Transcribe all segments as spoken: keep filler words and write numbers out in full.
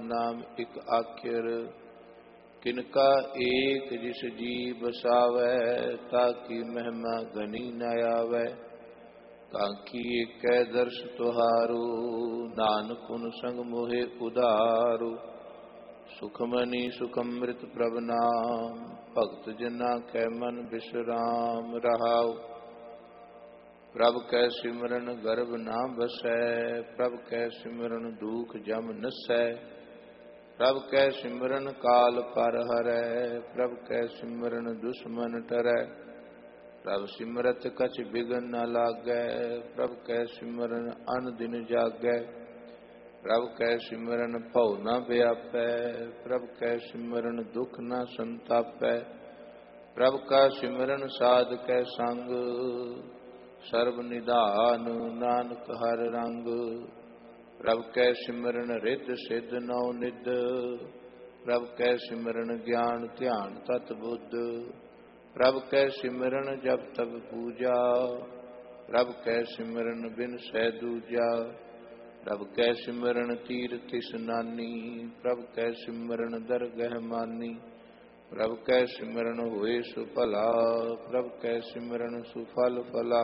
नाम एक आखिर। किनका एक जिस जी बसावै, ताकि महिमा घनी न आवै। कांखी एक दर्श तुहारो, नानक उन संग मोहे उदारो। सुखमनी सुखमृत प्रभ नाम, भगत जना कै मन विश्राम रहाओ। प्रभ कै सिमरन गर्भ ना बसै, प्रभ कै सिमरन दुख जम नसै। प्रभ कै सिमरन काल पर हरै, प्रभ कै सिमरन दुश्मन टरै। प्रभ सिमरत कछ बिघन न लागै, प्रभ कै सिमरन अन दिन जागै। प्रभ कै सिमरन भउ न व्यापै, प्रभ कै सिमरन दुख न संतापै। प्रभ का सिमरन साध कै संग, सर्व निधान नानक हर रंग। प्रभ कै सिमरन रिद्ध सिद्ध नौ निध, प्रभ कै सिमरन ज्ञान ध्यान तत बुद्ध। प्रभ कै सिमरन जप तप पूजा, प्रभ कै सिमरन बिन सै दूजा। प्रभ कै सिमरन तीरथ स्नानी, प्रभ कै सिमरन दरगह मानी। प्रभ कै सिमरन होए सुफला, प्रभ कै सिमरन सुफल फला।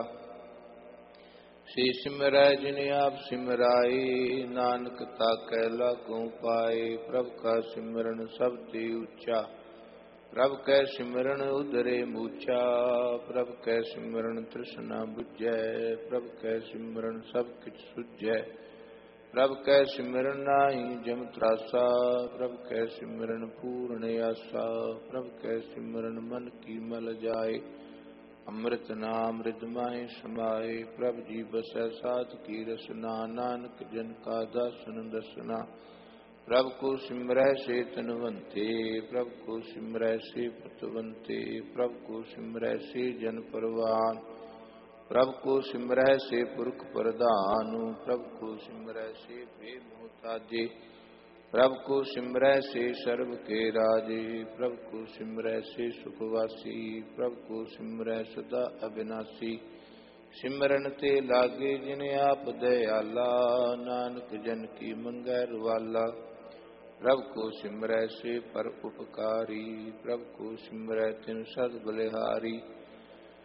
से सिमरै जिन आप सिमराए, नानक ताकै लाखों पाए। प्रभ का सिमरन सब ते ऊंचा, प्रभ कै सिमरन उदरे मूचा। प्रभ कै सिमरन तृष्णा बुझै, प्रभ कै सिमरन सब किछ सुझै। प्रभ कै सिमरन नाहि जम त्रासा, प्रभ कै सिमरन पूर्ण आसा। प्रभ कै सिमरन मन की मल जाए, अमृत नाम रिद माहि समाए। प्रभ जी बसै साध की रसना, नानक जन का दासन दसना। प्रभ को सिमरै से तनवंते, प्रभ को सिमरै से पतवंते। प्रभ को सिमरै से जन परवान, प्रभ को सिमरै से पुरख प्रधान। प्रभ को सिमरै से बेमोहताजे, प्रभ को सिमरै से सर्व के राजे। प्रभ को सिमरै से सुखवासी, प्रभ को सिमरै सदा अविनाशी। सिमरन ते लागे जिन आप दयाला, नानक जन की मंगै रवाला। प्रभ को सिमरै से पर उपकारी, प्रभ को सिमरै तिन सद बलिहारी।